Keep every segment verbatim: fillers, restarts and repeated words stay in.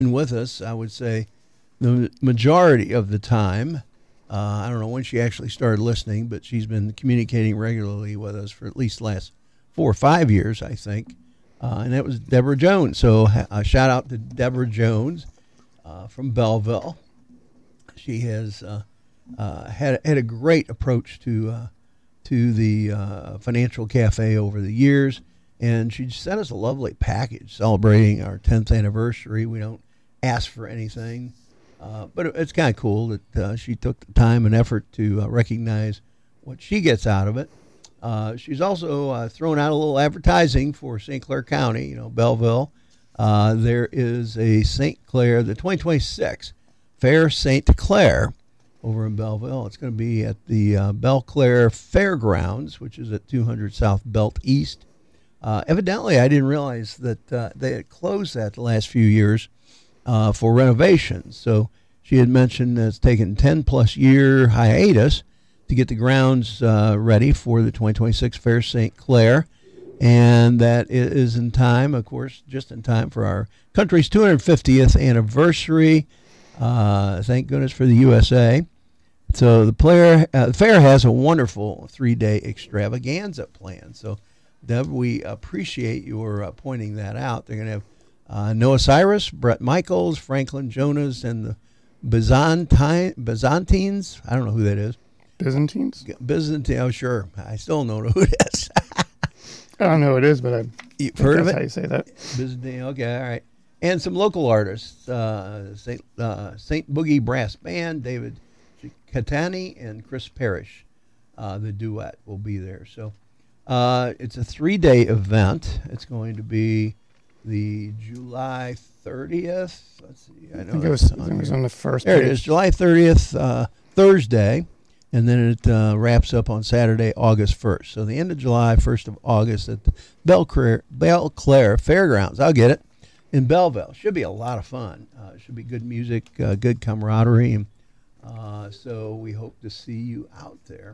with us, I would say, the majority of the time. Uh, I don't know when she actually started listening, but she's been communicating regularly with us for at least the last four or five years, I think. Uh, and that was Deborah Jones. So a shout out to Deborah Jones uh, from Belleville. She has uh, uh, had had a great approach to uh, to the uh, Financial Cafe over the years, and she sent us a lovely package celebrating our tenth anniversary. We don't ask for anything, uh, but it's kind of cool that uh, she took the time and effort to uh, recognize what she gets out of it. Uh, she's also uh, thrown out a little advertising for Saint Clair County, you know, Belleville. Uh, there is a Saint Clair, the twenty twenty-six Fair Saint Clair over in Belleville. It's going to be at the uh, Belle Claire Fairgrounds, which is at two hundred South Belt East. Uh, evidently, I didn't realize that uh, they had closed that the last few years uh, for renovations. So she had mentioned that it's taken ten plus year hiatus to get the grounds uh, ready for the twenty twenty-six Fair Saint Clair, and that it is in time, of course, just in time for our country's two hundred fiftieth anniversary. Uh, thank goodness for the U S A. So the, player, uh, the fair has a wonderful three-day extravaganza plan. So, Deb, we appreciate your uh, pointing that out. They're going to have uh, Noah Cyrus, Brett Michaels, Franklin Jonas, and the Byzantine, Byzantines. I don't know who that is. Byzantines? Byzantine. Oh, sure. I still don't know who it is. I don't know who it is, but I've You've heard of it? That's how you say that. Byzantine. Okay, all right. And some local artists, uh, Saint uh, Saint Boogie Brass Band, David Catani and Chris Parrish, uh, the duet will be there. So uh, it's a three-day event. It's going to be the July thirtieth. Let's see. I, know I think it was, I think it was on the first There page. it is, July thirtieth, uh, Thursday, and then it uh, wraps up on Saturday, August first. So the end of July, first of August at the Belle Claire, Belle Claire Fairgrounds. I'll get it. In Belleville. Should be a lot of fun. Uh, should be good music, uh, good camaraderie. And, uh, so we hope to see you out there.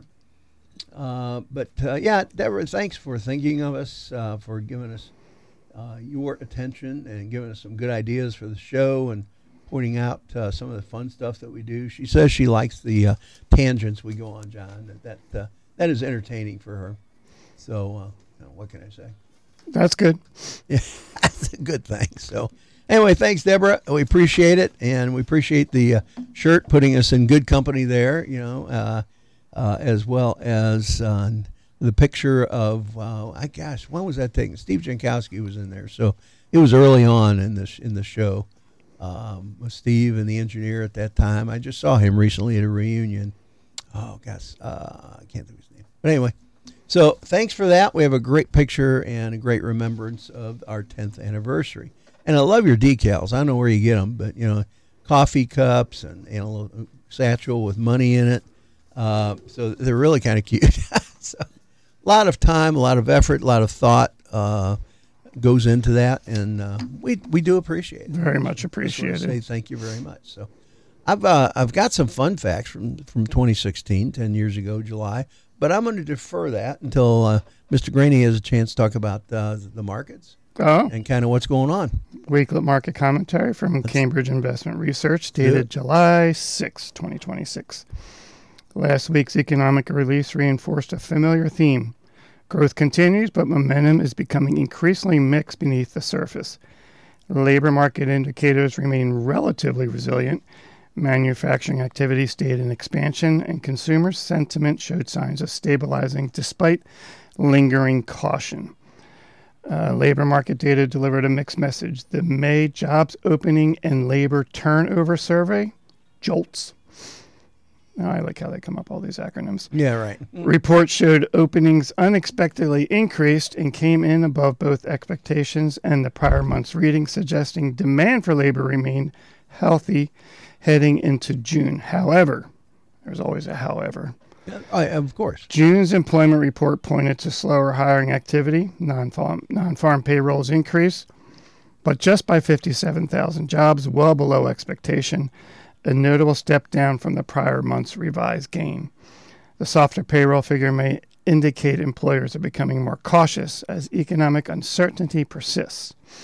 Uh, but, uh, yeah, Deborah, thanks for thinking of us, uh, for giving us uh, your attention and giving us some good ideas for the show and pointing out uh, some of the fun stuff that we do. She says she likes the uh, tangents we go on, John. That that, uh, that is entertaining for her. So, uh, you know, what can I say? That's good. Yeah, that's a good thing. So, anyway, thanks, Deborah. We appreciate it, and we appreciate the uh, shirt putting us in good company there. You know, uh, uh, as well as uh, the picture of. Uh, I gosh, when was that taken? Steve Jankowski was in there, so it was early on in this in the show. Um, with Steve and the engineer at that time. I just saw him recently at a reunion. Oh gosh, uh, I can't think of his name. But anyway. So thanks for that. We have a great picture and a great remembrance of our tenth anniversary. And I love your decals. I don't know where you get them, but, you know, coffee cups and, you know, a little satchel with money in it. Uh, so they're really kind of cute. So a lot of time, a lot of effort, a lot of thought uh, goes into that. And uh, we we do appreciate it. Very much appreciated. Say thank you very much. So I've uh, I've got some fun facts from, from twenty sixteen, ten years ago, July. But I'm going to defer that until uh, Mister Graney has a chance to talk about uh, the markets oh. and kind of what's going on. Weekly market commentary from Let's Cambridge Investment Research dated July sixth, twenty twenty-six. Last week's economic release reinforced a familiar theme. Growth continues, but momentum is becoming increasingly mixed beneath the surface. Labor market indicators remain relatively resilient. Manufacturing activity stayed in expansion, and consumer sentiment showed signs of stabilizing despite lingering caution. Uh, labor market data delivered a mixed message. The May jobs opening and labor turnover survey, JOLTS. Oh, I like how they come up, all these acronyms. Yeah, right. Report showed openings unexpectedly increased and came in above both expectations and the prior month's reading, suggesting demand for labor remained healthy heading into June. However, there's always a however. Yeah, I, of course. June's employment report pointed to slower hiring activity. Non-farm, non-farm payrolls increased, but just by fifty-seven thousand jobs, well below expectation, a notable step down from the prior month's revised gain. The softer payroll figure may indicate employers are becoming more cautious as economic uncertainty persists.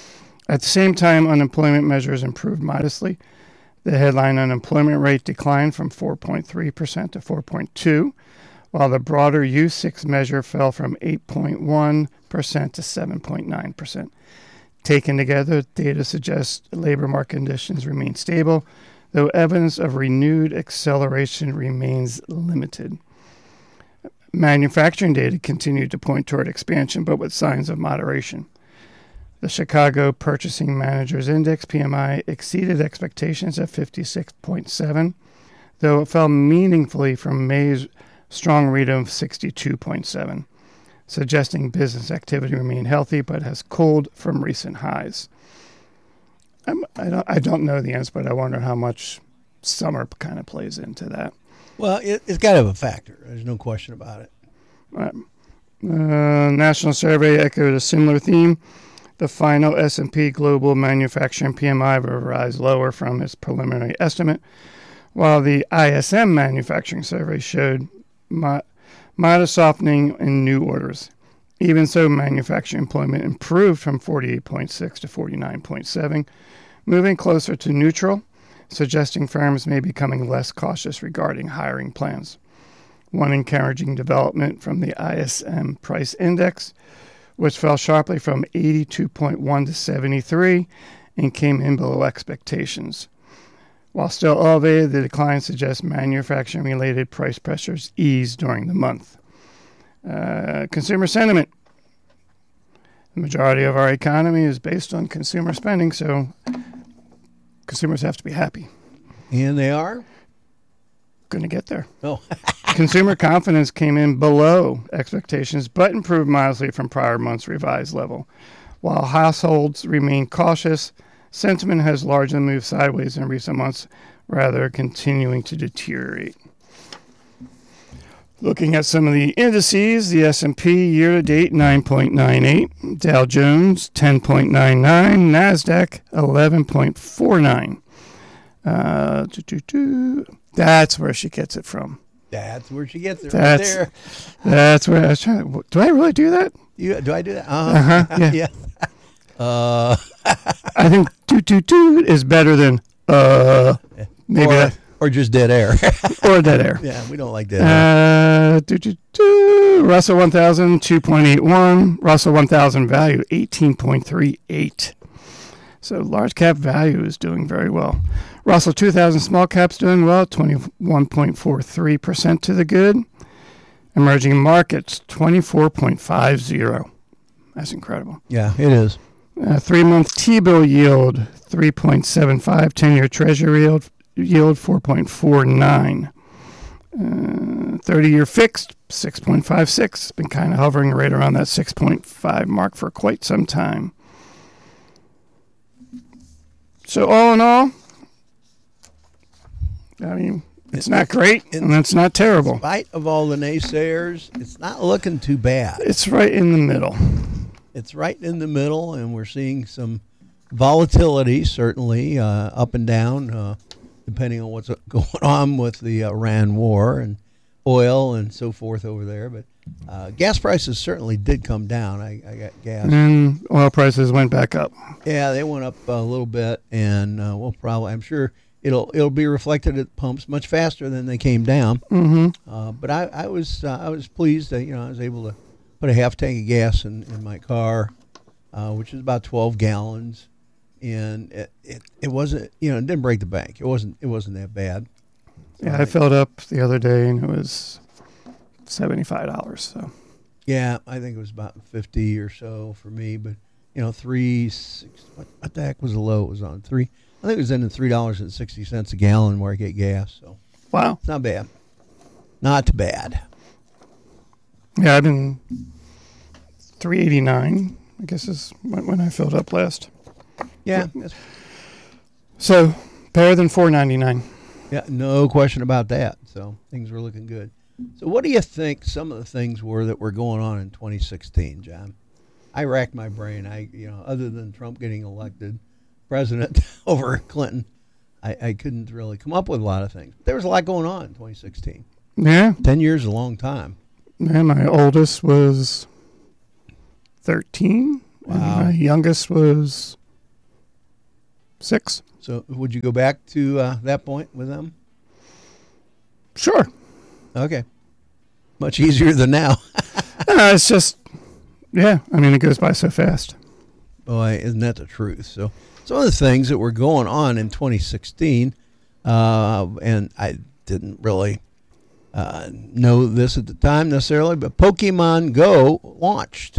At the same time, unemployment measures improved modestly. The headline unemployment rate declined from four point three percent to four point two percent, while the broader U six measure fell from eight point one percent to seven point nine percent. Taken together, data suggests labor market conditions remain stable, though evidence of renewed acceleration remains limited. Manufacturing data continued to point toward expansion, but with signs of moderation. The Chicago Purchasing Managers Index, P M I, exceeded expectations at fifty-six point seven, though it fell meaningfully from May's strong read of sixty-two point seven, suggesting business activity remained healthy but has cooled from recent highs. I'm, I don't, I don't know the answer, but I wonder how much summer kind of plays into that. Well, it, it's got to have a factor. There's no question about it. Uh, uh, national survey echoed a similar theme. The final S and P Global Manufacturing P M I revised lower from its preliminary estimate, while the I S M Manufacturing Survey showed mo- modest softening in new orders. Even so, manufacturing employment improved from forty-eight point six to forty-nine point seven, moving closer to neutral, suggesting firms may be becoming less cautious regarding hiring plans. One encouraging development from the I S M Price Index, which fell sharply from eighty-two point one to seventy-three and came in below expectations. While still elevated, the decline suggests manufacturing-related price pressures eased during the month. Uh, consumer sentiment. The majority of our economy is based on consumer spending, so consumers have to be happy. And they are? Going to get there. Oh. Consumer confidence came in below expectations, but improved modestly from prior month's revised level. While households remain cautious, sentiment has largely moved sideways in recent months, rather continuing to deteriorate. Looking at some of the indices, the S and P year-to-date nine point nine eight, Dow Jones ten point nine nine, NASDAQ eleven point four nine. Uh, that's where she gets it from. That's where she gets it that's, right there. That's where I was trying to... Do I really do that? You, do I do that? Uh-huh. Uh-huh, yeah. yeah. Uh, I think toot toot toot is better than uh maybe or, that, or just dead air. or dead air. Yeah, we don't like dead air. Uh, toot, toot, toot. Russell one thousand two point eight one. Russell one thousand value eighteen point three eight. So large cap value is doing very well. Russell two thousand small caps doing well, twenty-one point four three percent to the good. Emerging markets twenty-four point five zero. That's incredible. Yeah, it is. Uh, three-month T-bill yield, three point seven five. ten-year Treasury yield, yield four point four nine. Uh, thirty-year fixed, six point five six. Been kind of hovering right around that six point five mark for quite some time. So all in all, I mean, it's not great, and it's not terrible. In spite of all the naysayers, it's not looking too bad. It's right in the middle. It's right in the middle, and we're seeing some volatility, certainly, uh, up and down, uh, depending on what's going on with the Iran war and oil and so forth over there. But uh, gas prices certainly did come down. I, I got gas. And oil prices went back up. Yeah, they went up a little bit, and uh, we'll probably, I'm sure it'll it'll be reflected at pumps much faster than they came down. Mm-hmm. Uh, but I, I was uh, I was pleased that, you know, I was able to put a half tank of gas in, in my car, uh, which is about twelve gallons, and it, it, it wasn't, you know, it didn't break the bank. It wasn't it wasn't that bad. Yeah, Right. I filled up the other day, and it was seventy-five dollars. So. Yeah, I think it was about fifty or so for me, but, you know, three six. What, what the heck was the low it was on? Three. I think it was in the three dollars and sixty cents a gallon where I get gas. So Wow. it's not bad. Not bad. Yeah, I've been three eighty-nine. I guess is when, when I filled up last. Yeah. That's, So better than four ninety-nine. yeah, no question about that. So things were looking good. So what do you think some of the things were that were going on in twenty sixteen, John? I racked my brain. I, you know, other than Trump getting elected president over Clinton, I, I couldn't really come up with a lot of things. There was a lot going on in twenty sixteen. Yeah. Ten years is a long time. Yeah, my oldest was thirteen. Wow. And my youngest was six. So would you go back to uh, that point with them? Sure. Okay. Much easier than now. uh, it's just, yeah, I mean, it goes by so fast. Boy, isn't that the truth? So some of the things that were going on in twenty sixteen, uh, and I didn't really uh, know this at the time necessarily, but Pokemon Go launched.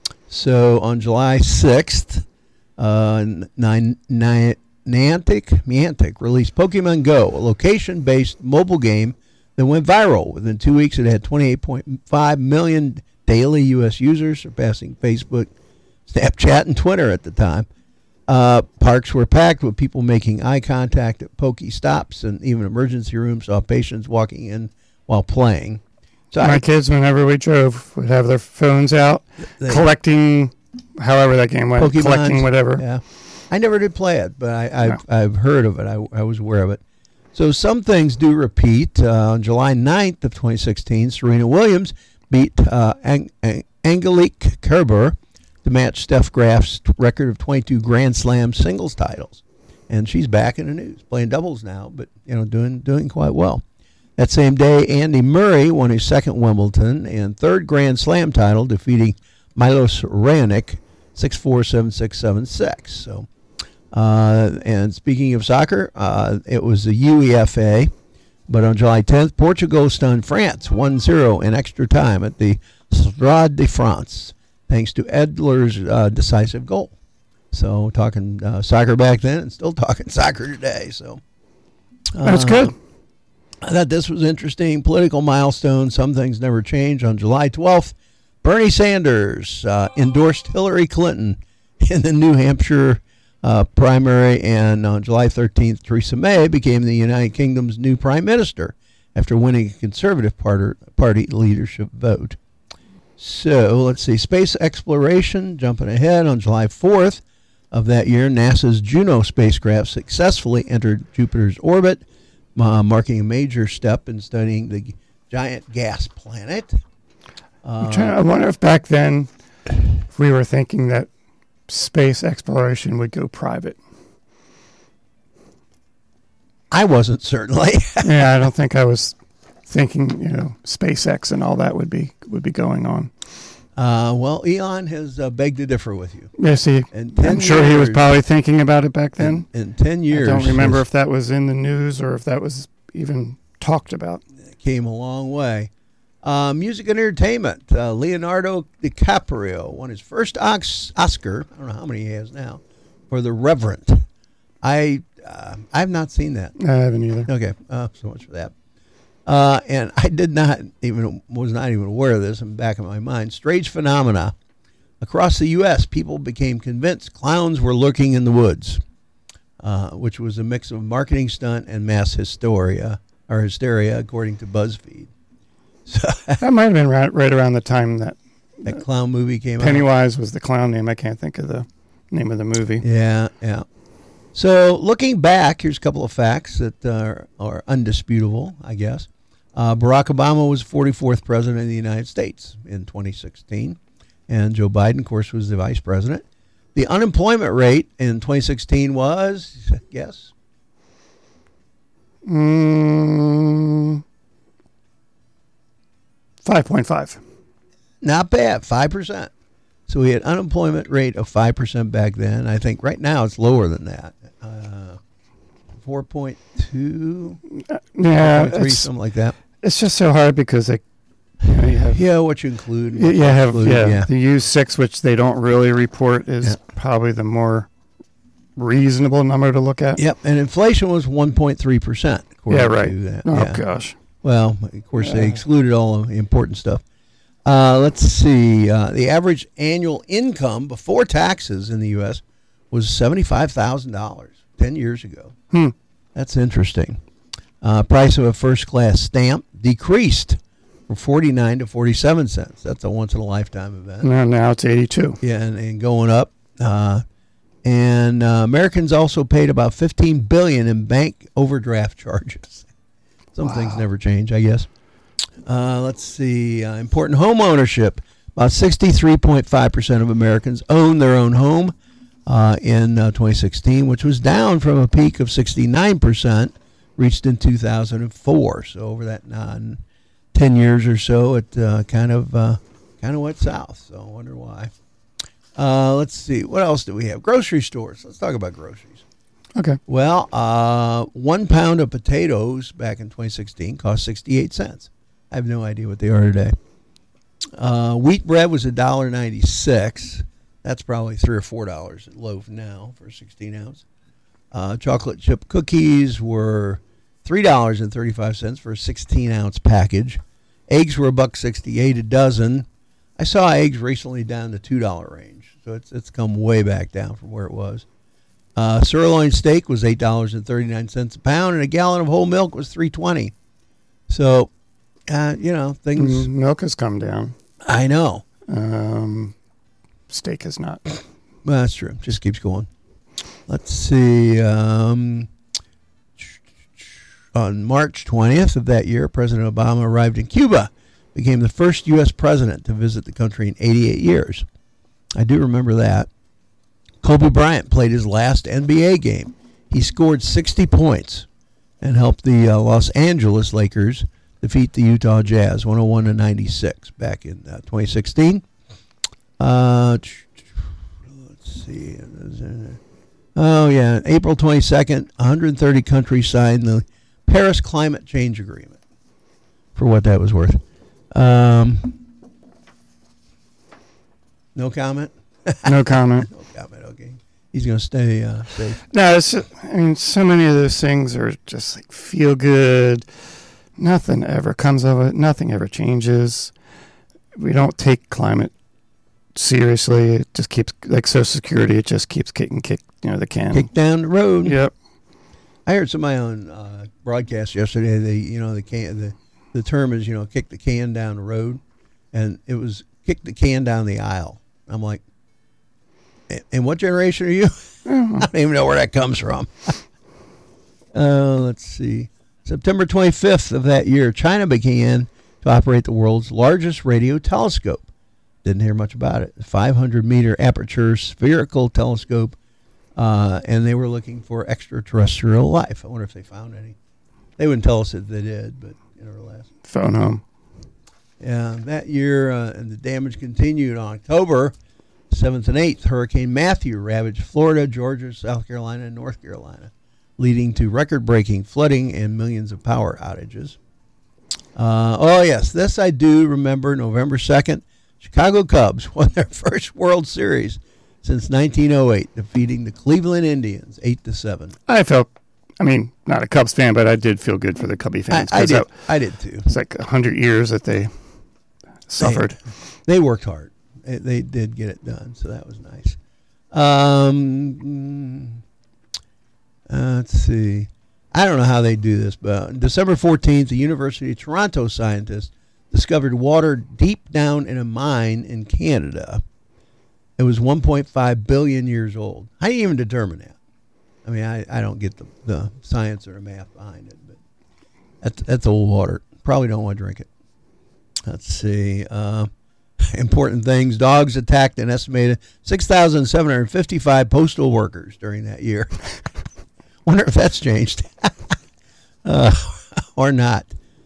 So on July sixth, uh, Nine, Nine, Niantic, Niantic released Pokemon Go, a location-based mobile game that went viral. Within two weeks, it had twenty-eight point five million daily U S users, surpassing Facebook, Snapchat, and Twitter at the time. Uh, parks were packed with people making eye contact at Pokestops, and even emergency rooms saw patients walking in while playing. So My I, kids, whenever we drove, would have their phones out, they, collecting, however that game went, Pokemons, collecting whatever. Yeah, I never did play it, but I, I've, No. I've heard of it. I, I was aware of it. So some things do repeat. Uh, on July ninth of twenty sixteen, Serena Williams beat uh, Ang- Ang- Angelique Kerber to match Steph Graf's record of twenty-two Grand Slam singles titles. And she's back in the news, playing doubles now, but you know, doing doing quite well. That same day, Andy Murray won his second Wimbledon and third Grand Slam title, defeating Milos Raonic six four, seven six, seven six. So, uh, and speaking of soccer, uh, it was the UEFA, but on July tenth, Portugal stunned France one zero in extra time at the Stade de France, thanks to Edler's uh, decisive goal. So, talking uh, soccer back then and still talking soccer today. So, uh, That's good. I thought this was interesting. Political milestone. Some things never change. On July twelfth, Bernie Sanders uh, endorsed Hillary Clinton in the New Hampshire uh, primary. And on July thirteenth, Theresa May became the United Kingdom's new prime minister after winning a Conservative party, party leadership vote. So let's see. Space exploration. Jumping ahead, on July fourth of that year, NASA's Juno spacecraft successfully entered Jupiter's orbit, Uh, marking a major step in studying the giant gas planet. Uh, I'm trying, I wonder if back then if we were thinking that space exploration would go private. I wasn't, certainly. Yeah, I don't think I was thinking, you know, SpaceX and all that would be would be going on. Uh, well, Elon has uh, begged to differ with you. Yes, he, In I'm ten sure he was years- probably thinking about it back then. In, in ten years, I don't remember his- if that was in the news or if that was even talked about. came a long way. Uh, music and entertainment. Uh, Leonardo DiCaprio won his first Ox- Oscar. I don't know how many he has now, for The Reverend. I uh, I have not seen that. I haven't either. Okay, uh, so much for that. Uh, and I did not even was not even aware of this in the back of my mind. Strange phenomena across the U S People became convinced clowns were lurking in the woods, uh, which was a mix of marketing stunt and mass hysteria or hysteria, according to BuzzFeed. So That might have been right, right around the time that that clown movie came out. Pennywise was the clown name. I can't think of the name of the movie. Yeah, yeah. So looking back, here's a couple of facts that uh, are undisputable, I guess. Uh, Barack Obama was forty-fourth president of the United States in twenty sixteen, and Joe Biden, of course, was the vice president. The unemployment rate in twenty sixteen was, guess? Mm, five point five. Not bad, five percent. So we had unemployment rate of five percent back then. I think right now it's lower than that. Uh, four point two, Yeah, four point three, it's, something like that. it's just so hard because they, you know, you have Yeah, what you include. you, what you you have exclude, yeah, yeah. the U six, which they don't really report, is Yeah. probably the more reasonable number to look at. Yep, and inflation was one point three percent. Yeah, right. To that. Oh yeah. gosh. Well, of course, they Yeah. excluded all the important stuff. Uh, let's see. Uh, the average annual income before taxes in the U S was seventy-five thousand dollars ten years ago. Hmm. That's interesting. Uh, price of a first-class stamp decreased from forty-nine to forty-seven cents. That's a once-in-a-lifetime event. Now, now it's eighty-two. Yeah, and, and going up. Uh, and uh, Americans also paid about fifteen billion dollars in bank overdraft charges. Some Wow. things never change, I guess. Uh, let's see. Uh, important home ownership. About sixty-three point five percent of Americans own their own home. uh, in uh, twenty sixteen, which was down from a peak of sixty-nine percent reached in two thousand four. So over that non ten years or so, it uh, kind of uh, kind of went south. So I wonder why. Uh, let's see. What else do we have? Grocery stores. Let's talk about groceries. Okay. Well, uh, one pound of potatoes back in twenty sixteen cost sixty-eight cents. I have no idea what they are today. Uh, wheat bread was one dollar and ninety-six cents. That's probably three or four dollars a loaf now for a sixteen ounce. Uh, chocolate chip cookies were three dollars and thirty-five cents for a sixteen ounce package. Eggs were a buck sixty-eight a dozen. I saw eggs recently down to two dollar range, so it's it's come way back down from where it was. Uh, sirloin steak was eight dollars and thirty-nine cents a pound, and a gallon of whole milk was three twenty. So, uh, you know, things. Mm, milk has come down. I know. Um, steak has not. Well, that's true. Just keeps going. Let's see. Um, on March twentieth of that year, President Obama arrived in Cuba, became the first U S president to visit the country in eighty-eight years. I do remember that. Kobe Bryant played his last N B A game. He scored sixty points and helped the uh, Los Angeles Lakers defeat the Utah Jazz one oh one to ninety-six back in uh, twenty sixteen. Uh, let's see. Oh, yeah. April twenty-second, one hundred thirty countries signed the Paris Climate Change Agreement, for what that was worth. Um, no comment? No comment. No comment, okay. He's going to stay uh, safe. No, it's, I mean, so many of those things are just like feel good. Nothing ever comes of it. Nothing ever changes. We don't take climate seriously. It just keeps, like Social Security, it just keeps kicking, kick, you know, the can. Kick down the road. Yep. I heard somebody on uh, broadcast yesterday. They, you know, the can, the the term is, you know, kick the can down the road, and it was kick the can down the aisle. I'm like, and what generation are you? Oh. I don't even know where that comes from. uh, let's see. September twenty-fifth of that year, China began to operate the world's largest radio telescope. Didn't hear much about it. five hundred meter aperture spherical telescope, uh, and they were looking for extraterrestrial life. I wonder if they found any. They wouldn't tell us if they did, but nevertheless. Phone home. Yeah, that year, uh, and the damage continued on October seventh and eighth. Hurricane Matthew ravaged Florida, Georgia, South Carolina, and North Carolina, leading to record-breaking flooding and millions of power outages. Uh, oh, yes, this I do remember. November second, Chicago Cubs won their first World Series since nineteen oh eight, defeating the Cleveland Indians eight to seven. I felt, I mean, not a Cubs fan, but I did feel good for the Cubby fans. I, I did. That, I did too. It's like a hundred years that they suffered. They, they worked hard. They, they did get it done, so that was nice. Um, uh, let's see. I don't know how they do this, but on December fourteenth, the University of Toronto scientists discovered water deep down in a mine in Canada. It was one point five billion years old. How do you even determine that? I mean, I, I don't get the, the science or the math behind it, but that's, that's old water. Probably don't want to drink it. Let's see. Uh, important things. Dogs attacked an estimated six thousand seven hundred fifty-five postal workers during that year. Wonder if that's changed uh, or not.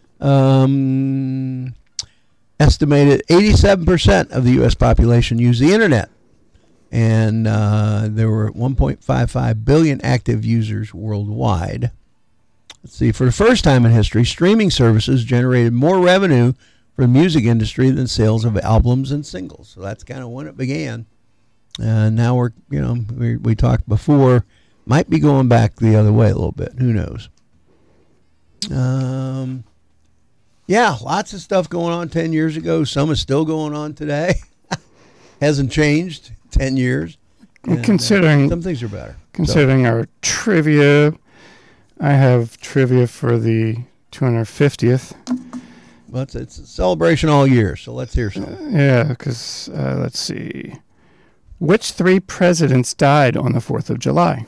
Um, estimated eighty-seven percent of the U S population use the internet. And uh, there were one point five five billion active users worldwide. Let's see. For the first time in history, streaming services generated more revenue for the music industry than sales of albums and singles. So that's kind of when it began. And uh, now we're, you know, we, we talked before, might be going back the other way a little bit. Who knows? Um, yeah, lots of stuff going on ten years ago. Some is still going on today. Hasn't changed ten years. And, considering uh, some things are better. Considering so. Our trivia, I have trivia for the two hundred fiftieth. Well, it's, it's a celebration all year, so let's hear some. Uh, yeah, because uh, let's see. Which three presidents died on the fourth of July?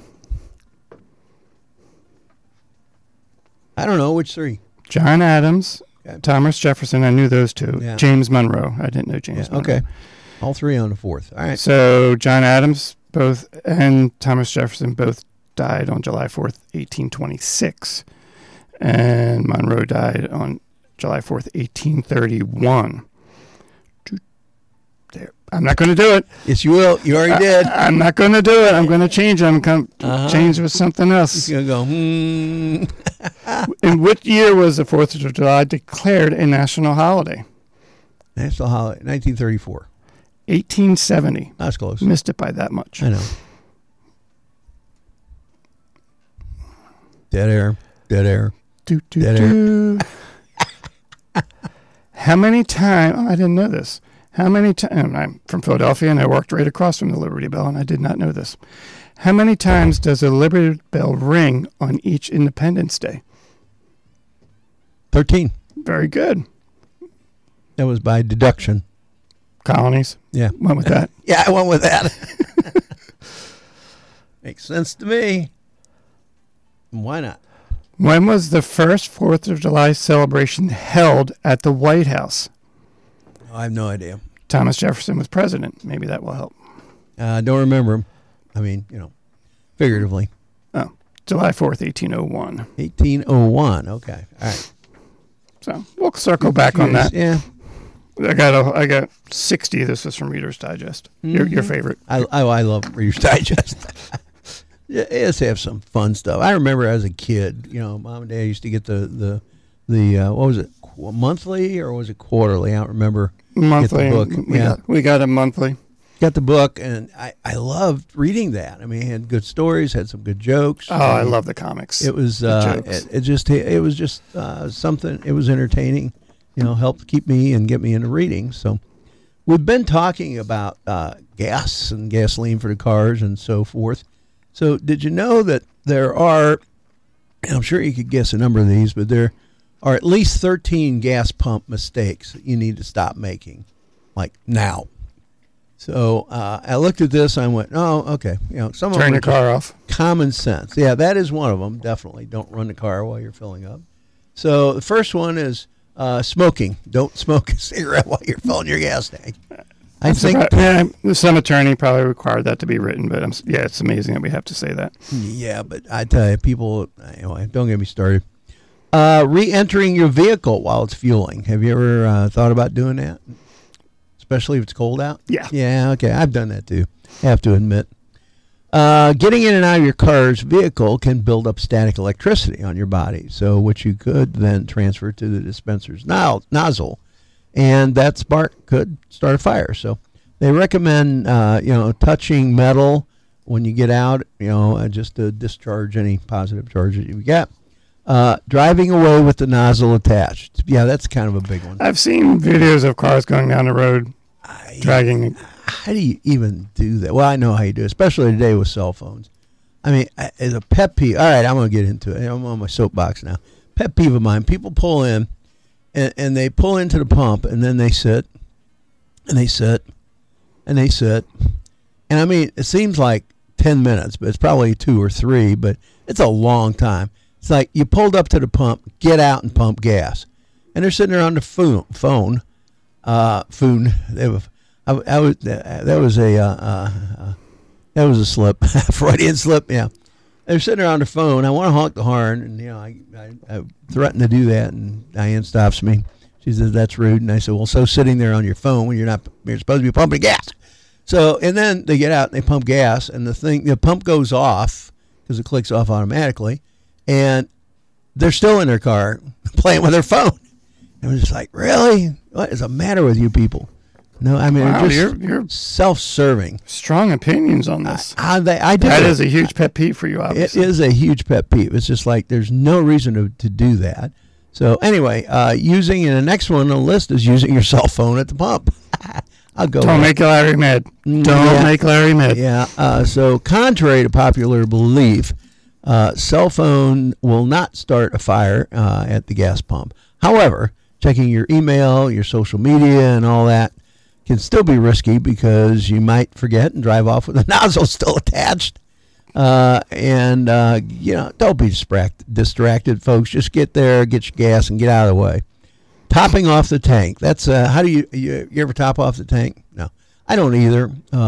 I don't know. Which three? John Adams, okay. Thomas Jefferson. I knew those two. Yeah. James Monroe. I didn't know James yeah, Monroe. Okay. All three on the fourth. All right. So John Adams both and Thomas Jefferson both died on July fourth, eighteen twenty-six, and Monroe died on July fourth, eighteen thirty-one. There. I'm not going to do it. Yes, you will. You already did. I, I'm not going to do it. I'm going to change it. I'm going to uh-huh. change with something else. You're going to go, hmm. In what year was the fourth of July declared a national holiday? National holiday, nineteen thirty-four. eighteen seventy. That's close. Missed it by that much. I know. Dead air. Dead air. Do, do, Dead do. air. How many times... Oh, I didn't know this. How many times... I'm from Philadelphia, and I worked right across from the Liberty Bell, and I did not know this. How many times does the Liberty Bell ring on each Independence Day? thirteen. Very good. That was by deduction. Colonies. Yeah. Went with that. Yeah, I went with that. Makes sense to me. Why not? When was the first fourth of July celebration held at the White House? I have no idea. Thomas Jefferson was president. Maybe that will help. I uh, don't remember him. I mean, you know, figuratively. Oh, July fourth, eighteen oh one. eighteen oh one. Okay. All right. So we'll circle back on that. Yeah. I got a, I got sixty. This is from Reader's Digest. Mm-hmm. Your your favorite. I I, I love Reader's Digest. Yeah, let's have some fun stuff. I remember as a kid, you know, Mom and Dad used to get the the the uh, what was it, Qu- monthly or was it quarterly? I don't remember. Monthly. Get the book. We, yeah. got, we got a monthly. Got the book, and I I loved reading that. I mean, it had good stories, had some good jokes. Oh, I love the comics. It was uh, it, it just it was just uh, something. It was entertaining. You know, helped keep me and get me into reading. So we've been talking about uh, gas and gasoline for the cars and so forth. So did you know that there are, and I'm sure you could guess a number of these, but there are at least thirteen gas pump mistakes that you need to stop making, like now. So uh, I looked at this and I went, oh, okay. You know, some Turn of them your car off. Common sense. Yeah, that is one of them, definitely. Don't run the car while you're filling up. So the first one is uh, smoking. Don't smoke a cigarette while you're filling your gas tank. I I'm think surprised, yeah, some attorney probably required that to be written, but I'm, yeah, it's amazing that we have to say that. Yeah, but I tell you, people, anyway, don't get me started. Uh, re-entering your vehicle while it's fueling. Have you ever uh, thought about doing that? Especially if it's cold out? Yeah. Yeah, okay. I've done that too. I have to admit. Uh, getting in and out of your car's vehicle can build up static electricity on your body, so which you could then transfer to the dispenser's no- nozzle. And that spark could start a fire. So they recommend, uh, you know, touching metal when you get out, you know, uh, just to discharge any positive charge that you get. Uh, driving away with the nozzle attached. Yeah, that's kind of a big one. I've seen videos of cars going down the road, I, dragging. How do you even do that? Well, I know how you do it, especially today with cell phones. I mean, as a pet peeve. All right, I'm going to get into it. I'm on my soapbox now. Pet peeve of mine. People pull in. And, and they pull into the pump, and then they sit, and they sit, and they sit. And, I mean, it seems like ten minutes, but it's probably two or three, but it's a long time. It's like you pulled up to the pump, get out and pump gas. And they're sitting there on the phone. phone uh, phone. They were, I, I was, that was a uh, uh, uh, that was a slip, Freudian slip, yeah. They're sitting there on the phone. I want to honk the horn, and you know, I, I, I threaten to do that, and Diane stops me. She says that's rude, and I said, well, so sitting there on your phone when you're not, you're supposed to be pumping gas. So, and then they get out and they pump gas, and the thing, the pump goes off because it clicks off automatically, and they're still in their car playing with their phone. And I'm just like, really? What is the matter with you people? No, I mean, wow, just you're, you're self-serving. Strong opinions on this. I, I, they, I do that is a huge pet peeve for you, obviously. It is a huge pet peeve. It's just like there's no reason to, to do that. So anyway, uh, using, and the next one on the list is using your cell phone at the pump. I'll go. Don't make Larry mad. Don't yeah. make Larry mad. Yeah. Uh, so contrary to popular belief, uh, cell phone will not start a fire uh, at the gas pump. However, checking your email, your social media, and all that can still be risky because you might forget and drive off with the nozzle still attached. Uh, and, uh, you know, don't be distract- distracted, folks. Just get there, get your gas, and get out of the way. Topping off the tank. That's, uh, how do you, you, you ever top off the tank? No, I don't either. Um,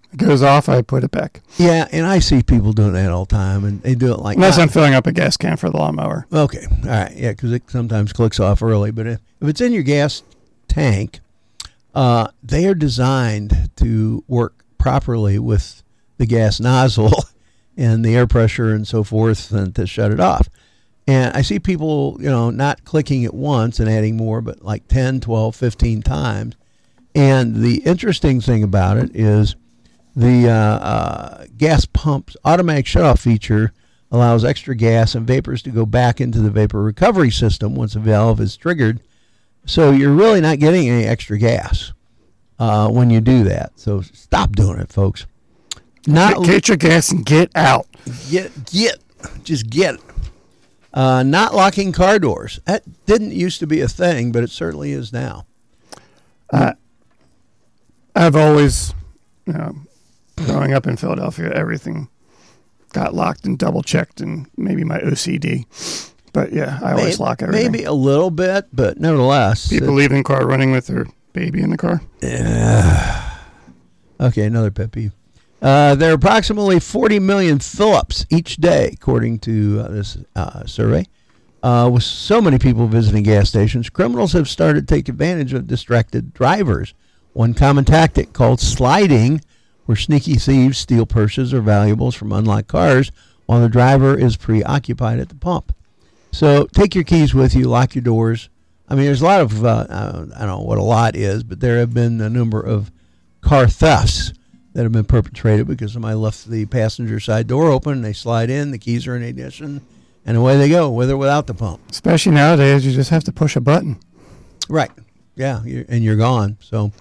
It goes off, I put it back. Yeah, and I see people doing that all the time, and they do it like Unless ah, I'm filling up a gas can for the lawnmower. Okay, all right, yeah, because it sometimes clicks off early. But if, if it's in your gas tank, uh, they are designed to work properly with the gas nozzle and the air pressure and so forth, and to shut it off. And I see people, you know, not clicking it once and adding more, but like ten, twelve, fifteen times. And the interesting thing about it is the uh, uh, gas pump's automatic shutoff feature allows extra gas and vapors to go back into the vapor recovery system once a valve is triggered. So you're really not getting any extra gas uh, when you do that. So stop doing it, folks. Not get, get your gas and get out. Get get just get it. Uh, not locking car doors. That didn't used to be a thing, but it certainly is now. Uh, I've always, you know, growing up in Philadelphia, everything got locked and double checked, and maybe my O C D. But yeah, I always maybe, lock everything. Maybe a little bit, but nevertheless. People leaving car running with their baby in the car. Yeah. Okay, another pet peeve. Uh, there are approximately forty million fill-ups each day, according to uh, this uh, survey. Uh, with so many people visiting gas stations, criminals have started to take advantage of distracted drivers. One common tactic called sliding, where sneaky thieves steal purses or valuables from unlocked cars while the driver is preoccupied at the pump. So take your keys with you, lock your doors. I mean, there's a lot of, uh, I don't know what a lot is, but there have been a number of car thefts that have been perpetrated because somebody left the passenger side door open, and they slide in, the keys are in ignition, and away they go, with or without the pump. Especially nowadays, you just have to push a button. Right. Yeah, you're, and you're gone. So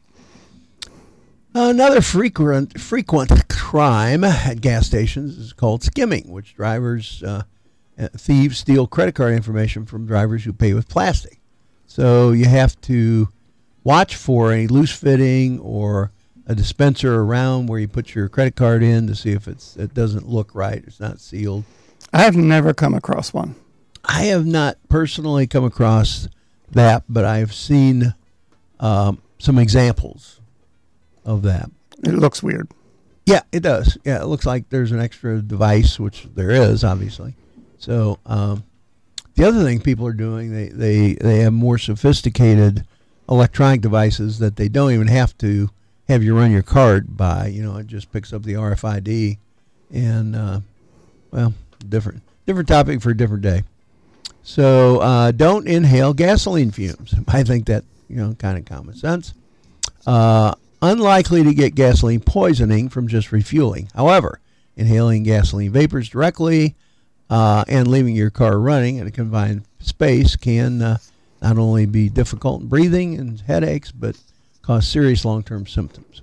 another frequent frequent crime at gas stations is called skimming, which drivers, uh, thieves steal credit card information from drivers who pay with plastic. So you have to watch for any loose fitting or a dispenser around where you put your credit card in to see if it's it doesn't look right. It's not sealed. I have never come across one. I have not personally come across that, but I've seen um, some examples of that. It looks weird. Yeah, it does. Yeah, it looks like there's an extra device, which there is, obviously. So um, the other thing people are doing, they, they, they have more sophisticated electronic devices that they don't even have to have you run your card by. You know, it just picks up the R F I D. And, uh, well, different different topic for a different day. So uh, don't inhale gasoline fumes. I think that, you know, kind of common sense. Uh, unlikely to get gasoline poisoning from just refueling. However, inhaling gasoline vapors directly uh, and leaving your car running in a confined space can uh, not only be difficult in breathing and headaches, but cause serious long-term symptoms.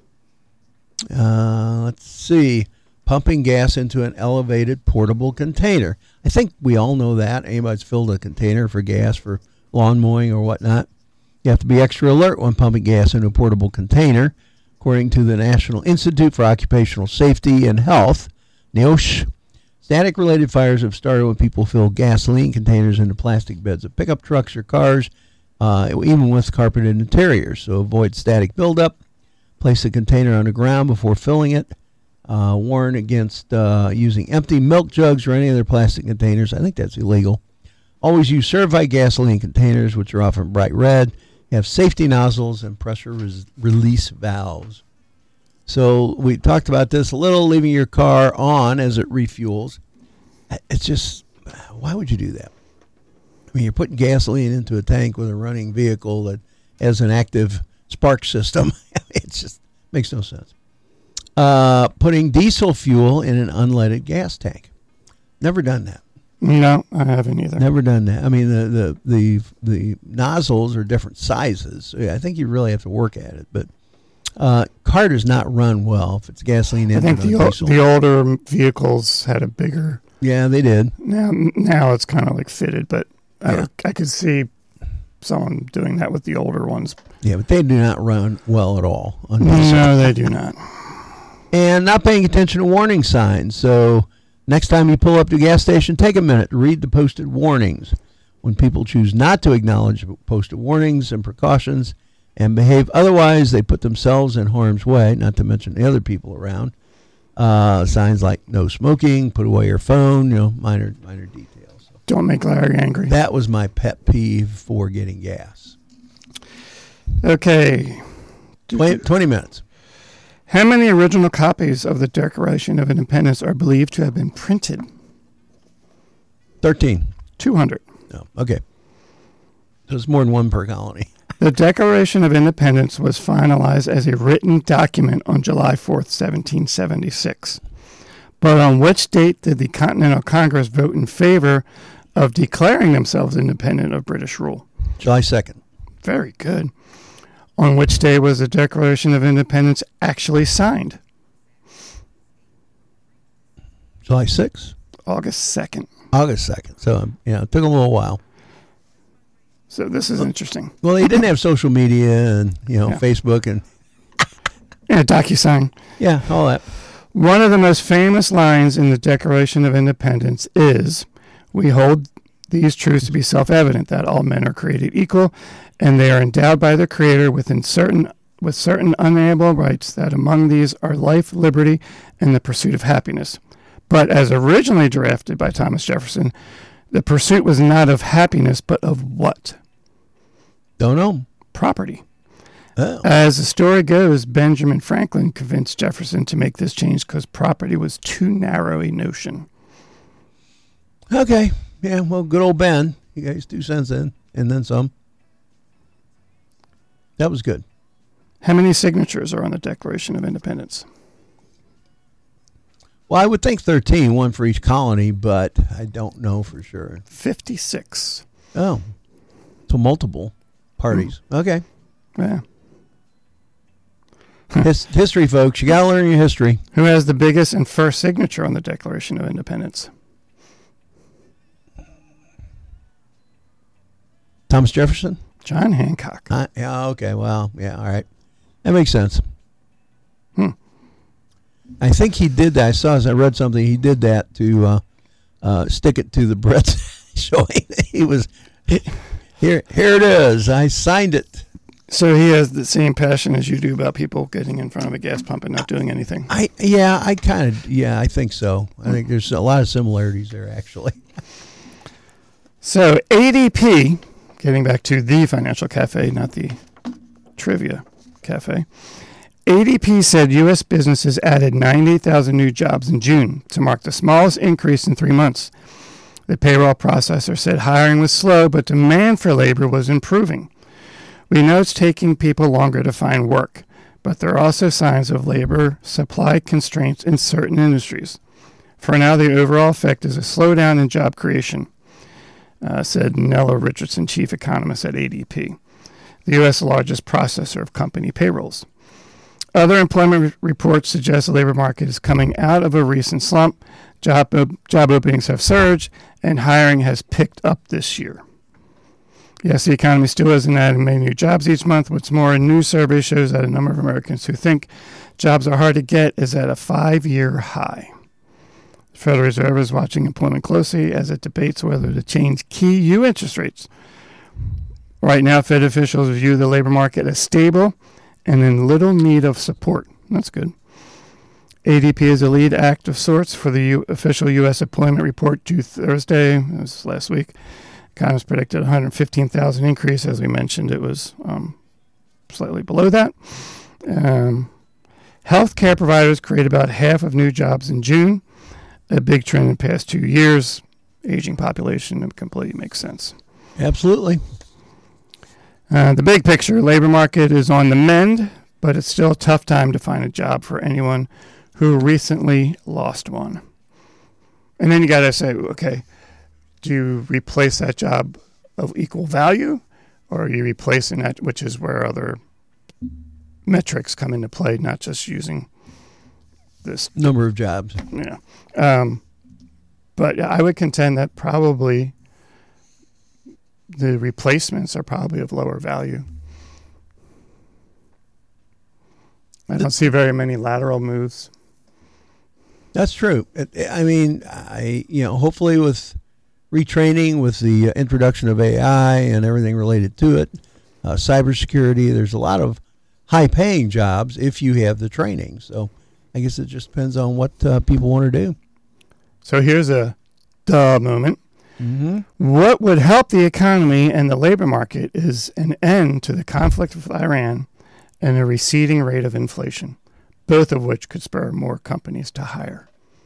Uh, let's see. Pumping gas into an elevated portable container. I think we all know that. Anybody's filled a container for gas for lawn mowing or whatnot. You have to be extra alert when pumping gas into a portable container. According to the National Institute for Occupational Safety and Health, NIOSH, static-related fires have started when people fill gasoline containers into plastic beds of pickup trucks or cars, uh, even with carpeted interiors. So avoid static buildup. Place the container on the ground before filling it. Uh, warn against uh, using empty milk jugs or any other plastic containers. I think that's illegal. Always use certified gasoline containers, which are often bright red, have safety nozzles, and pressure res- release valves. So we talked about this a little, leaving your car on as it refuels. It's just, why would you do that? I mean, you're putting gasoline into a tank with a running vehicle that has an active spark system. It just makes no sense. Uh, putting diesel fuel in an unleaded gas tank. Never done that. No, I haven't either. Never done that. I mean, the the the, the nozzles are different sizes. So yeah, I think you really have to work at it. But uh, car does not run well if it's gasoline. I think the o- the older vehicles had a bigger. Yeah, they did. Now now it's kind of like fitted, but Yeah. I, I could see someone doing that with the older ones. Yeah, but they do not run well at all. On No, they do not. And not paying attention to warning signs. So next time you pull up to a gas station, take a minute to read the posted warnings. When people choose not to acknowledge posted warnings and precautions, and behave otherwise, they put themselves in harm's way, not to mention the other people around. Uh, signs like no smoking, put away your phone, you know, minor minor details. So don't make Larry angry. that was my pet peeve for getting gas. Okay. twenty, twenty minutes. How many original copies of the Declaration of Independence are believed to have been printed? thirteen. two hundred. No, okay. So it's more than one per colony. The Declaration of Independence was finalized as a written document on July fourth, seventeen seventy-six. But on which date did the Continental Congress vote in favor of declaring themselves independent of British rule? July second. Very good. On which day was the Declaration of Independence actually signed? July sixth? August second. August second. So, um, yeah, it took a little while. So this is interesting. Well, they didn't have social media and, you know, Yeah. Facebook and, Yeah, DocuSign. yeah, all that. One of the most famous lines in the Declaration of Independence is, "We hold these truths to be self-evident, that all men are created equal, and they are endowed by their Creator within certain with certain unalienable rights, that among these are life, liberty, and the pursuit of happiness." But as originally drafted by Thomas Jefferson, the pursuit was not of happiness, but of what? Don't know. Property. Oh. As the story goes, Benjamin Franklin convinced Jefferson to make this change because property was too narrow a notion. Okay. Yeah, well, good old Ben. He got his two cents in, and then some. That was good. How many signatures are on the Declaration of Independence? Well, I would think thirteen, one for each colony, but I don't know for sure. fifty-six. Oh. So multiple parties. Mm. Okay. Yeah. His, history, folks. You got to learn your history. Who has the biggest and first signature on the Declaration of Independence? Thomas Jefferson? John Hancock. Uh, yeah, okay. Well, yeah, all right. That makes sense. Hmm. I think he did that. I saw as I read something, he did that to uh, uh, stick it to the Brits, showing that he was, here, here it is. I signed it. So he has the same passion as you do about people getting in front of a gas pump and not doing anything. I Yeah, I kind of, yeah, I think so. I think there's a lot of similarities there, actually. So A D P, getting back to the Financial Cafe, not the Trivia Cafe, A D P said U S businesses added ninety thousand new jobs in June to mark the smallest increase in three months. The payroll processor said hiring was slow, but demand for labor was improving. We know it's taking people longer to find work, but there are also signs of labor supply constraints in certain industries. For now, the overall effect is a slowdown in job creation, uh, said Nella Richardson, chief economist at A D P, the U S largest processor of company payrolls. Other employment re- reports suggest the labor market is coming out of a recent slump. Job, op- job openings have surged, and hiring has picked up this year. Yes, the economy still isn't adding many new jobs each month. What's more, a new survey shows that a number of Americans who think jobs are hard to get is at a five-year high. The Federal Reserve is watching employment closely as it debates whether to change key U interest rates. Right now, Fed officials view the labor market as stable and in little need of support. That's good. A D P is a lead act of sorts for the U- official U S employment report due Thursday. It was last week. Economists predicted one hundred fifteen thousand increase. As we mentioned, it was um, slightly below that. Um, healthcare providers create about half of new jobs in June, a big trend in the past two years. Aging population, it completely makes sense. Absolutely. Uh, the big picture, labor market is on the mend, but it's still a tough time to find a job for anyone who recently lost one. And then you got to say, okay, do you replace that job of equal value, or are you replacing that, which is where other metrics come into play, not just using this number of jobs. Yeah. Um, but I would contend that probably the replacements are probably of lower value. I don't see very many lateral moves. That's true. I mean, I you know, hopefully with retraining, with the introduction of A I and everything related to it, uh, cybersecurity. There's a lot of high-paying jobs if you have the training. So I guess it just depends on what uh, people want to do. So here's a duh moment. Mm-hmm. What would help the economy and the labor market is an end to the conflict with Iran and a receding rate of inflation, both of which could spur more companies to hire.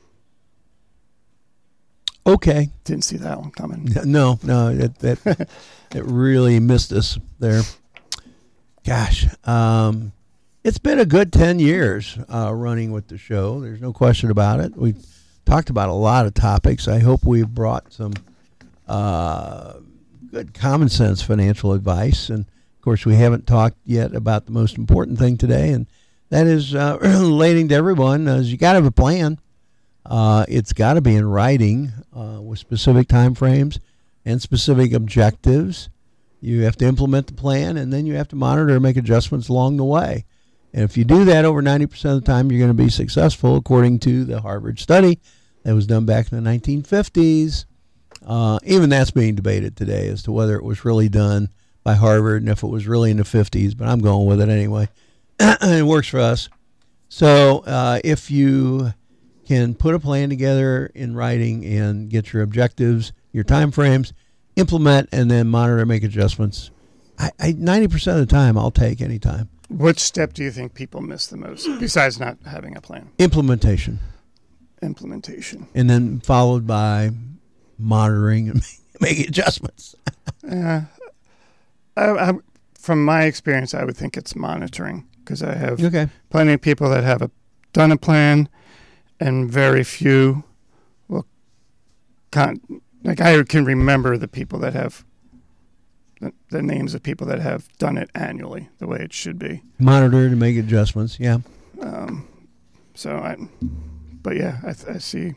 Okay. Didn't see that one coming. No, no, it, that it really missed us there. Gosh, um, it's been a good ten years uh, running with the show. There's no question about it. We've talked about a lot of topics. I hope we've brought some uh, good common sense financial advice. And, of course, we haven't talked yet about the most important thing today, and that is uh, relating to everyone is you got to have a plan. Uh, it's got to be in writing uh, with specific time frames and specific objectives. You have to implement the plan, and then you have to monitor and make adjustments along the way. And if you do that over ninety percent of the time, you're going to be successful, according to the Harvard study that was done back in the nineteen fifties. Uh, even that's being debated today as to whether it was really done by Harvard and if it was really in the fifties, but I'm going with it anyway. It works for us. So uh, if you can put a plan together in writing and get your objectives, your time frames, implement, and then monitor and make adjustments, I, I ninety percent of the time I'll take any time. Which step do you think people miss the most, besides not having a plan? Implementation. Implementation. And then followed by monitoring and making adjustments. uh, I, I, from my experience, I would think it's monitoring, because I have okay. plenty of people that have a, done a plan, and very few will con- like I can remember the people that have the, the names of people that have done it annually the way it should be. Monitor to make adjustments, yeah. Um, so I, but yeah, I, I see.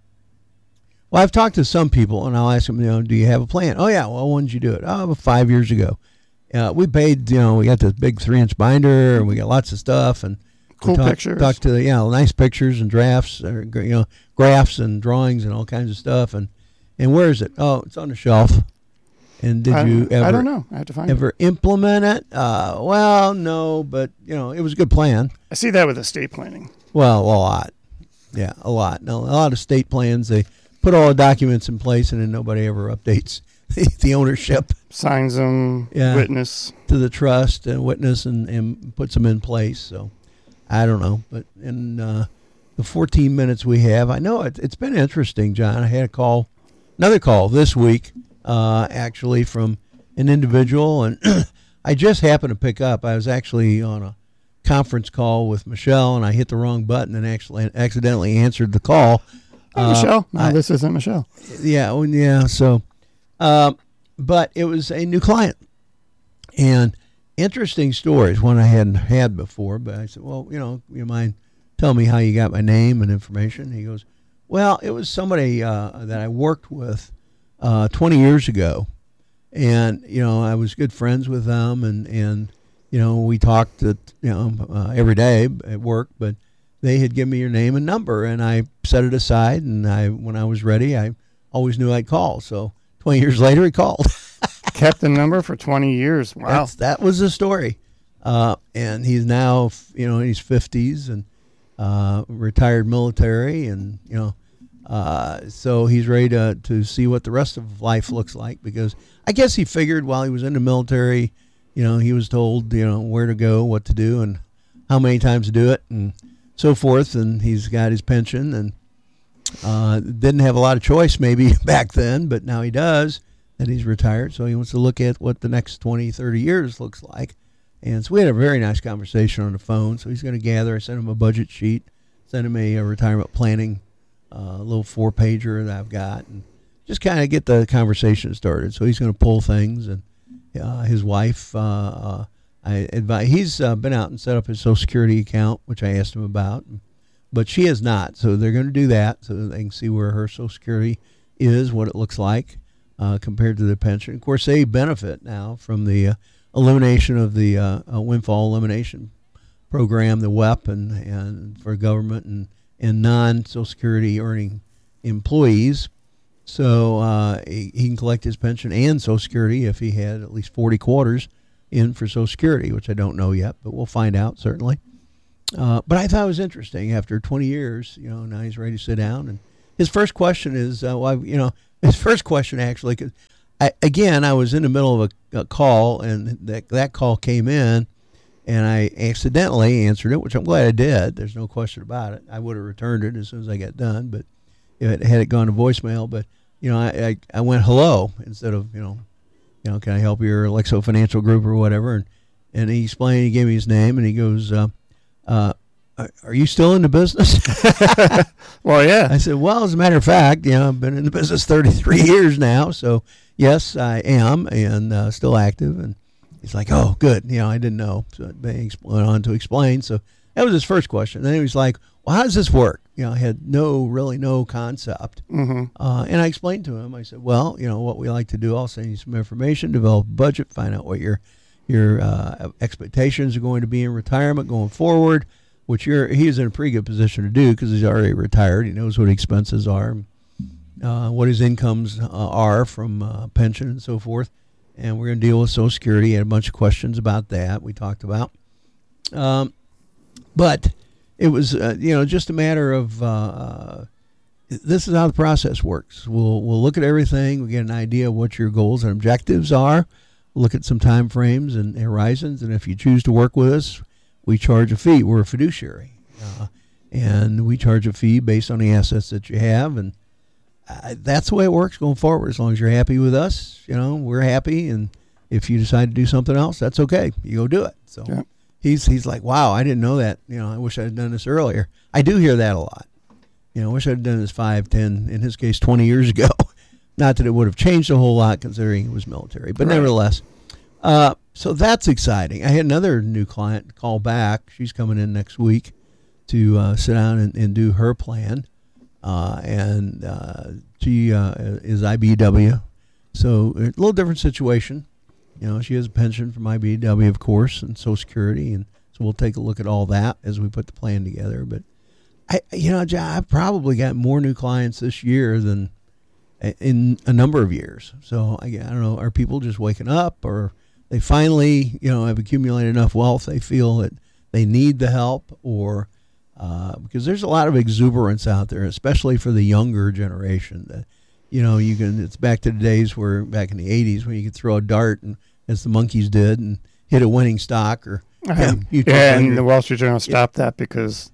Well, I've talked to some people, and I'll ask them, you know, do you have a plan? Oh, yeah. Well, when did you do it? Oh, five years ago. Uh, we paid, you know, we got this big three-inch binder, and we got lots of stuff, and cool talk, pictures. Talk to the, yeah, nice pictures and drafts, or, you know, graphs and drawings and all kinds of stuff. And and where is it? Oh, it's on the shelf. And did I, you ever? I don't know. I have to find ever it. implement it? Uh, well, no, but you know, it was a good plan. I see that with estate planning. Well, a lot. Yeah, a lot. Now, a lot of state plans, they put all the documents in place, and then nobody ever updates the, the ownership. Signs them, yeah, witness. To the trust and witness, and, and puts them in place. So I don't know. But in uh, the fourteen minutes we have, I know it, it's been interesting, John. I had a call, another call this week, uh, actually, from an individual, and I just happened to pick up. I was actually on a conference call with Michelle, and I hit the wrong button and actually accidentally answered the call. Hey, uh, Michelle. No, I, this isn't Michelle. Yeah, well, yeah. So, uh, but it was a new client, and interesting stories, one I hadn't had before. But I said, well, you know, you mind telling me how you got my name and information? He goes, well, it was somebody uh, that I worked with uh, twenty years ago, and you know, I was good friends with them, and and you know, we talked at, you know uh, every day at work, but they had given me your name and number, and I set it aside, and I when I was ready, I always knew I'd call. So twenty years later, he called. Kept the number for twenty years. Wow. That's, that was the story. Uh, and he's now, you know, in his fifties and uh, retired military, and, you know, uh, so he's ready to, to see what the rest of life looks like, because I guess he figured while he was in the military, you know, he was told, you know, where to go, what to do, and how many times to do it, and so forth. And he's got his pension, and uh, didn't have a lot of choice maybe back then, but now he does, and he's retired. So he wants to look at what the next twenty, thirty years looks like. And so we had a very nice conversation on the phone. So he's going to gather. I sent him a budget sheet, sent him a, a retirement planning, uh, little four pager that I've got, and just kind of get the conversation started. So he's going to pull things, and uh, his wife, uh, uh, I advise, he's uh, been out and set up his Social Security account, which I asked him about, but she has not. So they're going to do that so they can see where her Social Security is, what it looks like uh, compared to the pension. Of course, they benefit now from the uh, elimination of the uh, uh, windfall elimination program, the W E P, and, and for government and, and non-Social Security earning employees. So uh, he, he can collect his pension and Social Security if he had at least forty quarters in for Social Security, which I don't know yet, but we'll find out certainly. Uh, but I thought it was interesting. After twenty years, you know, now he's ready to sit down. And his first question is, uh, well, you know, his first question actually, cause I, again, I was in the middle of a, a call, and that that call came in, and I accidentally answered it, which I'm glad I did. There's no question about it. I would have returned it as soon as I got done, but it had it gone to voicemail. But you know, I, I, I went hello instead of you know, you know, can I help your Alexo Financial Group or whatever? And and he explained. He gave me his name, and he goes. Uh, Uh, are you still in the business? Well, yeah. I said, well, as a matter of fact, you know, I've been in the business thirty-three years now. So, yes, I am, and uh, still active. And he's like, oh, good. You know, I didn't know. So he went on to explain. So that was his first question. Then he was like, well, how does this work? You know, I had no, really no concept. Mm-hmm. Uh, and I explained to him, I said, well, you know, what we like to do, I'll send you some information, develop a budget, find out what your your uh, expectations are going to be in retirement going forward, which you're, he's in a pretty good position to do because he's already retired. He knows what expenses are, uh, what his incomes uh, are from uh, pension and so forth. And we're going to deal with Social Security. He had a bunch of questions about that we talked about. Um, but it was, uh, you know, just a matter of uh, this is how the process works. We'll, we'll look at everything. We get an idea of what your goals and objectives are. Look at some time frames and horizons, and if you choose to work with us, we charge a fee. We're a fiduciary, uh, and we charge a fee based on the assets that you have, and uh, that's the way it works going forward. As long as you're happy with us, you know, we're happy, and if you decide to do something else, that's okay. You go do it. So yeah. he's he's like, wow, I didn't know that. You know, I wish I had done this earlier. I do hear that a lot. You know, I wish I had done this five, ten, in his case, twenty years ago. Not that it would have changed a whole lot considering he was military, but right. Nevertheless. Uh, so that's exciting. I had another new client call back. She's coming in next week to uh, sit down and, and do her plan. Uh, and uh, she uh, is I B E W. So a little different situation. You know, she has a pension from I B E W, of course, and Social Security. And so we'll take a look at all that as we put the plan together. But, I, you know, I've probably got more new clients this year than in a number of years. So I, I don't know, are people just waking up, or they finally, you know, have accumulated enough wealth they feel that they need the help, or uh, because there's a lot of exuberance out there, especially for the younger generation. That, you know, you can, it's back to the days where back in the eighties when you could throw a dart, and as the monkeys did, and hit a winning stock, or uh, yeah, yeah and the Wall Street Journal stopped yeah. that because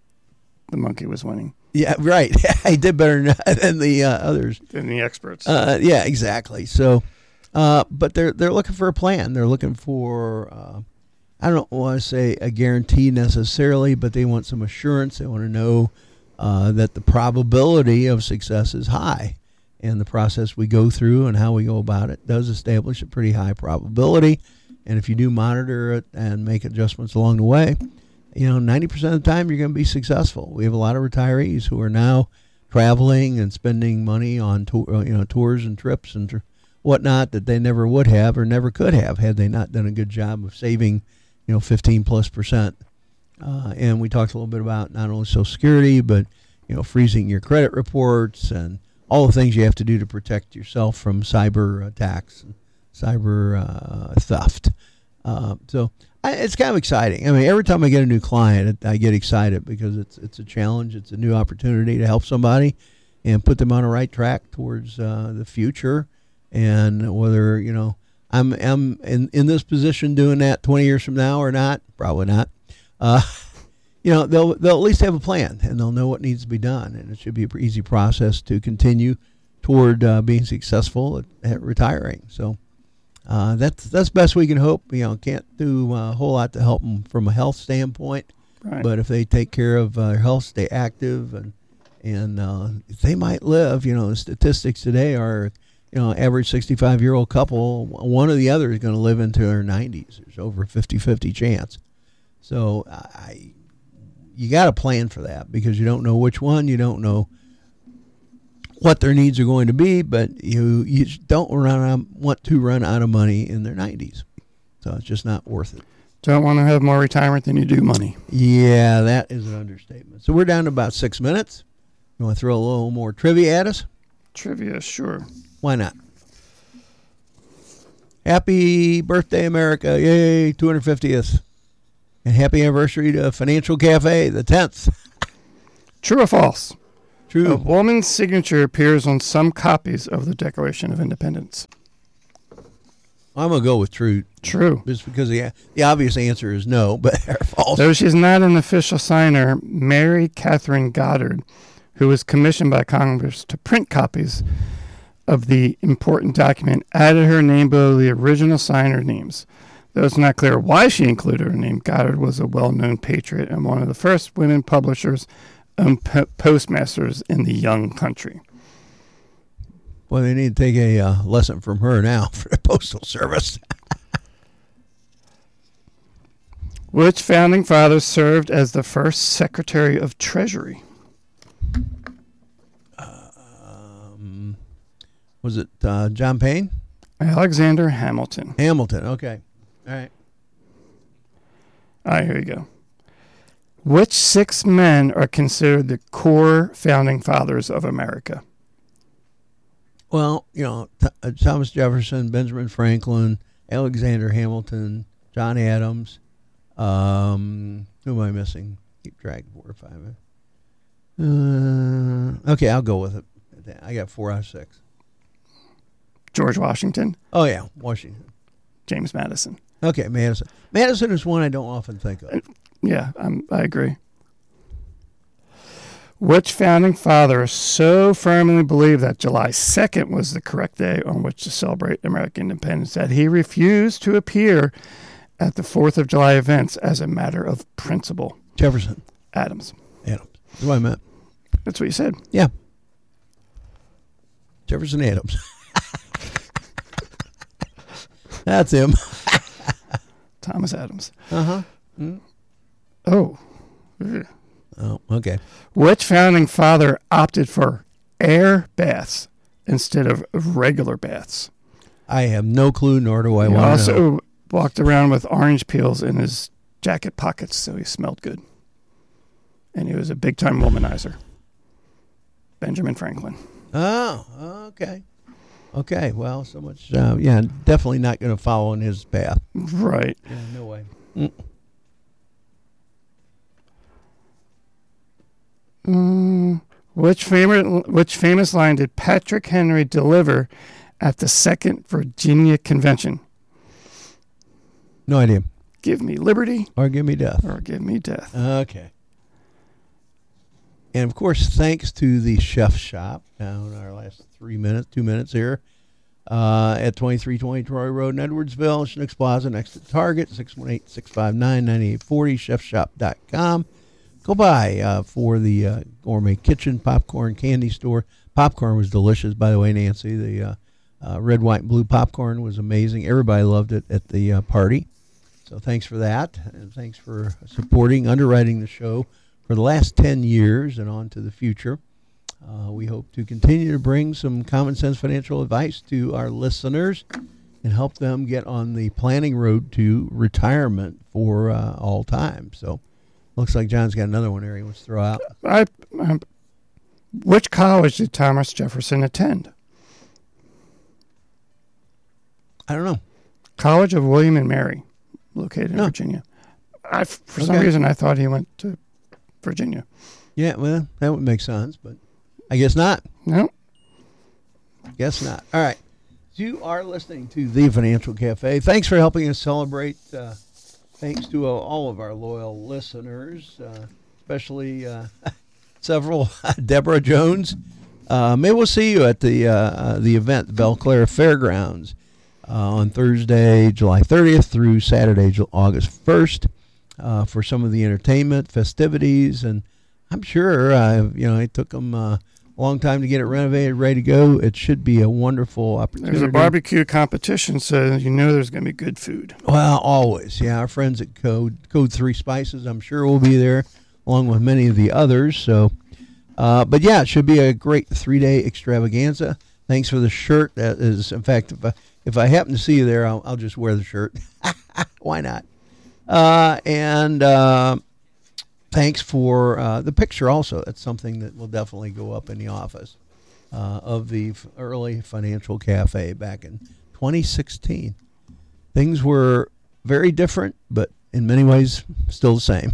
the monkey was winning. Yeah, right. I did better than the uh, others. Than the experts. Uh, yeah, exactly. So, uh, but they're they're looking for a plan. They're looking for, uh, I don't want to say a guarantee necessarily, but they want some assurance. They want to know uh, that the probability of success is high. And the process we go through and how we go about it does establish a pretty high probability. And if you do monitor it and make adjustments along the way, you know, ninety percent of the time you're going to be successful. We have a lot of retirees who are now traveling and spending money on tour, you know, tours and trips and tr- whatnot that they never would have or never could have had they not done a good job of saving, you know, fifteen plus percent. Uh, and we talked a little bit about not only Social Security, but, you know, freezing your credit reports and all the things you have to do to protect yourself from cyber attacks and cyber uh, theft. Uh, so I, it's kind of exciting. I mean, every time I get a new client, I get excited because it's it's a challenge. It's a new opportunity to help somebody and put them on the right track towards uh, the future. And whether, you know, I'm, I'm in, in this position doing that twenty years from now or not, probably not. Uh, you know, they'll they'll at least have a plan and they'll know what needs to be done. And it should be an easy process to continue toward uh, being successful at, at retiring. So. Uh, that's that's best we can hope. You know, can't do a whole lot to help them from a health standpoint, right. But if they take care of uh, their health, stay active, and and uh, they might live. You know, the statistics today are, you know, average sixty-five year old couple, one or the other is going to live into their nineties. There's over a fifty-fifty chance. So I, you got to plan for that because you don't know which one, you don't know what their needs are going to be, but you you don't run out, want to run out of money in their nineties. So it's just not worth it. Don't want to have more retirement than you do money. Yeah, that is an understatement. So we're down to about six minutes. You want to throw a little more trivia at us? Trivia, sure. Why not? Happy birthday, America. Yay, two hundred fiftieth. And happy anniversary to Financial Cafe, the tenth. True or false? True. A woman's signature appears on some copies of the Declaration of Independence. I'm going to go with true. True. Just because the, the obvious answer is no, but false. Though she's not an official signer, Mary Catherine Goddard, who was commissioned by Congress to print copies of the important document, added her name below the original signer names. Though it's not clear why she included her name, Goddard was a well-known patriot and one of the first women publishers and po- postmasters in the young country. Well, they need to take a uh, lesson from her now for the Postal Service. Which founding father served as the first Secretary of Treasury? Um, was it uh, John Payne? Alexander Hamilton. Hamilton, okay. All right. All right, here you go. Which six men are considered the core founding fathers of America? Well, you know, Th- uh, Thomas Jefferson, Benjamin Franklin, Alexander Hamilton, John Adams. Um, who am I missing? Keep track. Four or five. Uh, okay, I'll go with it. I got four out of six. George Washington. Oh, yeah, Washington. James Madison. Okay, Madison. Madison is one I don't often think of. Yeah, I'm, I agree. Which founding father so firmly believed that July second was the correct day on which to celebrate American independence that he refused to appear at the fourth of July events as a matter of principle? Jefferson. Adams. Adams. That's what I meant. That's what you said. Yeah. Jefferson Adams. That's him. Thomas Adams. Uh-huh. Mm. Oh. Ugh. Oh, okay. Which founding father opted for air baths instead of regular baths? I have no clue, nor do I He want to also know. walked around with orange peels in his jacket pockets, so he smelled good. And he was a big-time womanizer. Benjamin Franklin. Oh, okay. Okay, well, so much. Uh, yeah, definitely not going to follow in his path. Right. Yeah, no way. Mm. Mm, which favorite, which famous line did Patrick Henry deliver at the Second Virginia Convention? No idea. Give me liberty Or give me death. or give me death. Okay. And, of course, thanks to the Chef Shop, now in our last three minutes, two minutes here, uh, at twenty-three twenty Troy Road in Edwardsville, Schnucks Plaza, next to Target, six one eight, six five nine, nine eight four zero, chef shop dot com. Go by uh, for the uh, Gourmet Kitchen Popcorn Candy Store. Popcorn was delicious, by the way, Nancy. The uh, uh, red, white, and blue popcorn was amazing. Everybody loved it at the uh, party. So thanks for that, and thanks for supporting, underwriting the show for the last ten years and on to the future. Uh, we hope to continue to bring some common sense financial advice to our listeners and help them get on the planning road to retirement for uh, all time. So looks like John's got another one there he wants to throw out. I, um, which college did Thomas Jefferson attend? I don't know. College of William and Mary, located in No. Virginia. I, for some Okay. reason, I thought he went to Virginia. Yeah, well, that would make sense, but I guess not. No. Guess not. All right. You are listening to The Financial Cafe. Thanks for helping us celebrate. Uh, thanks to uh, all of our loyal listeners, uh, especially uh, several. Deborah Jones. Uh, maybe we'll see you at the uh, uh, the event, the Belclair Fairgrounds, uh, on Thursday, July thirtieth through Saturday, Ju- August first, uh, for some of the entertainment, festivities, and I'm sure, uh, you know, it took them uh, a long time to get it renovated, ready to go. It should be a wonderful opportunity. There's a barbecue competition, so you know there's going to be good food. Well, always. Yeah, our friends at Code Code Three Spices, I'm sure will be there, along with many of the others. So, uh, but yeah, it should be a great three-day extravaganza. Thanks for the shirt. That is, in fact, if I, if I happen to see you there, I'll, I'll just wear the shirt. Why not? Uh, and uh, thanks for uh, the picture also. That's something that will definitely go up in the office uh, of the f- early Financial Cafe back in twenty sixteen. things were very different, but in many ways still the same.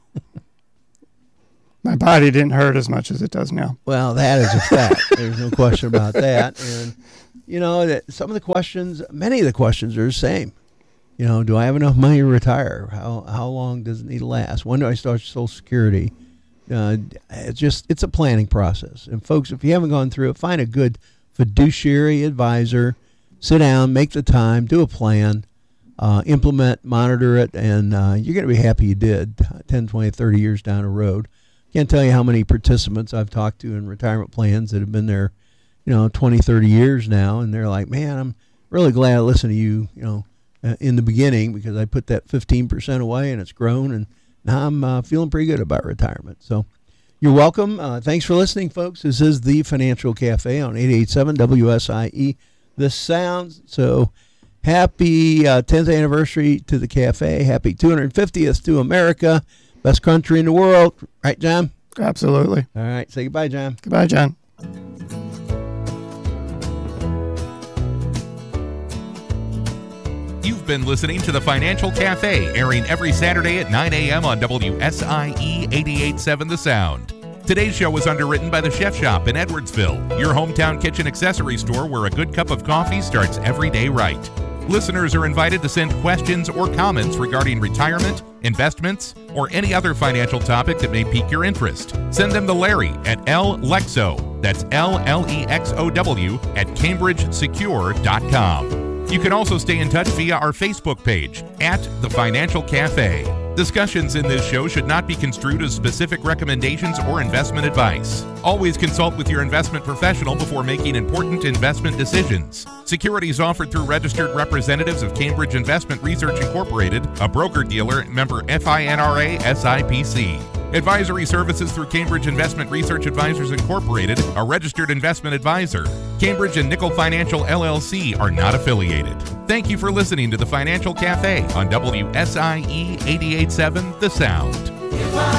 My body didn't hurt as much as it does now. Well, that is a fact. There's no question about that. And, you know, that some of the questions, many of the questions are the same. You know, do I have enough money to retire? How how long does it need to last? When do I start Social Security? Uh, it's just, it's a planning process. And folks, if you haven't gone through it, find a good fiduciary advisor, sit down, make the time, do a plan, uh, implement, monitor it, and uh, you're going to be happy you did ten, twenty, thirty years down the road. Can't tell you how many participants I've talked to in retirement plans that have been there, you know, twenty, thirty years now, and they're like, man, I'm really glad I listened to you, you know, uh, in the beginning, because I put that fifteen percent away and it's grown, and now I'm uh, feeling pretty good about retirement. So you're welcome. Uh, thanks for listening, folks. This is the Financial Cafe on eight eighty-seven W S I E, The Sound. So happy uh, tenth anniversary to the cafe. Happy two hundred fiftieth to America. Best country in the world. Right, John? Absolutely. All right. Say goodbye, John. Goodbye, John. You've been listening to the Financial Cafe, airing every Saturday at nine a.m. on W S I E eighty-eight point seven The Sound. Today's show was underwritten by the Chef Shop in Edwardsville, your hometown kitchen accessory store where a good cup of coffee starts every day right. Listeners are invited to send questions or comments regarding retirement, investments, or any other financial topic that may pique your interest. Send them to Larry at L Lexow, that's L L E X O W, at cambridge secure dot com. You can also stay in touch via our Facebook page, at The Financial Cafe. Discussions in this show should not be construed as specific recommendations or investment advice. Always consult with your investment professional before making important investment decisions. Securities offered through registered representatives of Cambridge Investment Research Incorporated, a broker-dealer, member FINRA S I P C. Advisory services through Cambridge Investment Research Advisors Incorporated, a registered investment advisor. Cambridge and Nickel Financial L L C are not affiliated. Thank you for listening to the Financial Cafe on W S I E eighty-eight point seven The Sound.